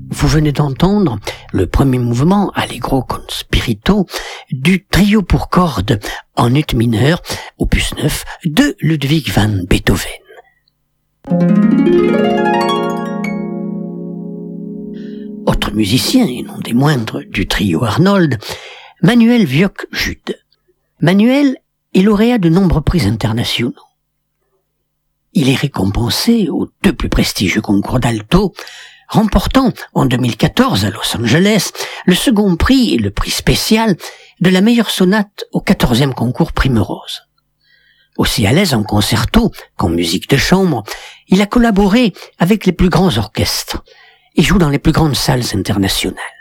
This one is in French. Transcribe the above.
Vous venez d'entendre le premier mouvement Allegro con spirito du trio pour cordes en ut mineur, opus 9, de Ludwig van Beethoven. Autre musicien, et non des moindres, du trio Arnold, Manuel Wiock-Jude. Manuel est lauréat de nombreux prix internationaux. Il est récompensé aux 2 plus prestigieux concours d'alto, remportant en 2014 à Los Angeles le second prix et le prix spécial de la meilleure sonate au 14e concours Primrose. Aussi à l'aise en concerto qu'en musique de chambre, il a collaboré avec les plus grands orchestres et joue dans les plus grandes salles internationales.